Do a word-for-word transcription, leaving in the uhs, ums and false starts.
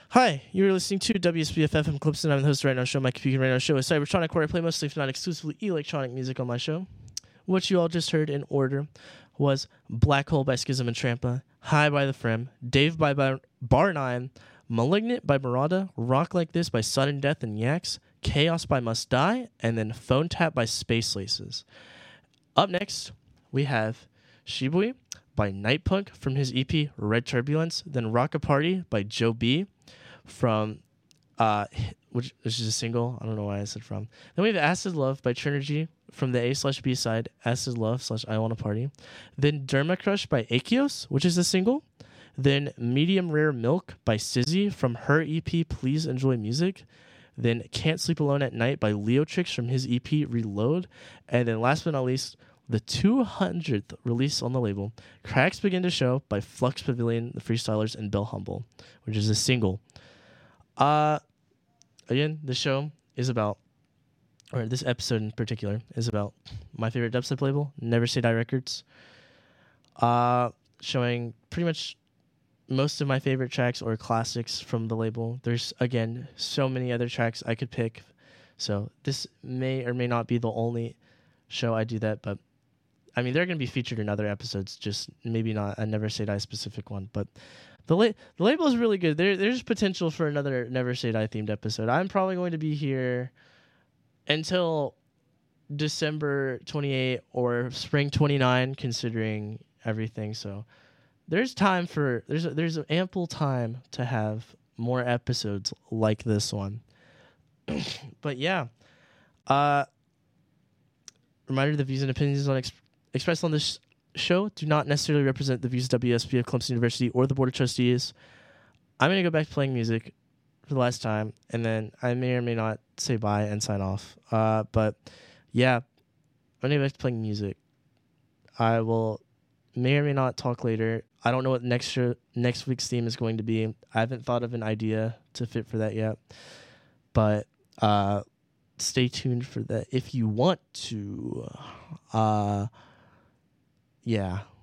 Hi, you're listening to W S B F F M Clipson. I'm the host of the Right Now Show. My computer Right Now Show is Cybertronic, where I play mostly, if not exclusively, electronic music on my show. What you all just heard in order was Black Hole by Schism and Trampa, High by The Frem, Dave by Bar, Bar nine, Malignant by Murata, Rock Like This by Sudden Death and Yaks, Chaos by Must Die, and then Phone Tap by Space Laces. Up next, we have Shibui by Night Punk from his E P Red Turbulence, then Rock a Party by Joe B from, uh, which, which is a single. I don't know why I said from. Then we have Acid Love by Trinergy from the A slash B side, Acid Love slash I Wanna Party. Then Derma Crush by Akios, which is a single. Then Medium Rare Milk by Sizzy from her E P Please Enjoy Music. Then Can't Sleep Alone at Night by Leotrix from his E P Reload. And then last but not least, the two hundredth release on the label, Cracks Begin to Show by Flux Pavilion, The Freestylers, and Bill Humble, which is a single. Uh, again, the show is about, or this episode in particular, is about my favorite dubstep label, Never Say Die Records. Uh, showing pretty much most of my favorite tracks or classics from the label. There's, again, so many other tracks I could pick. So this may or may not be the only show I do that, but I mean, they're going to be featured in other episodes, just maybe not a Never Say Die specific one. But the la- the label is really good. There, there's potential for another Never Say Die themed episode. I'm probably going to be here until December twenty-eighth or spring twenty-ninth, considering everything. So there's time for there's there's ample time to have more episodes like this one. But yeah, uh, reminder: the views and opinions on ex- expressed on this show do not necessarily represent the views of W S B of Clemson University or the Board of Trustees. I'm gonna go back to playing music for the last time, and then I may or may not say bye and sign off. Uh, but yeah, I'm gonna go back to playing music. I will may or may not talk later. I don't know what next show, next week's theme is going to be. I haven't thought of an idea to fit for that yet, but uh, stay tuned for that if you want to. Uh, yeah.